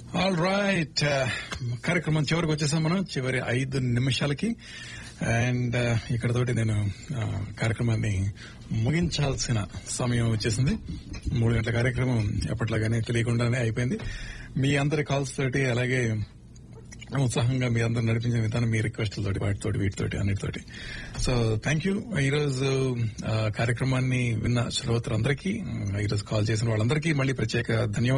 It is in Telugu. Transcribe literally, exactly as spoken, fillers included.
ఆల్ రైట్, కార్యక్రమం చివరికి వచ్చేసాం మనం, చివరి ఐదు నిమిషాలకి. అండ్ ఇక్కడతోటి నేను ఆ, కార్యక్రమాన్ని ముగించాల్సిన సమయం వచ్చేసింది. మూడు గంటల కార్యక్రమం ఎప్పట్లాగానే తెలియకుండానే అయిపోయింది. మీ అందరి కాల్స్ తోటి, అలాగే ఉత్సాహంగా మీ అందరు నడిపించిన విధానం, మీ రిక్వెస్ట్లతోటి, వాటితోటి, వీటితోటి, అన్నిటితోటి. So thank you. ఈరోజు ఆ, కార్యక్రమాన్ని విన్న శ్రోతలందరికీ, ఈరోజు కాల్ చేసిన వాళ్ళందరికీ మళ్ళీ ప్రత్యేక ధన్యవాదాలు.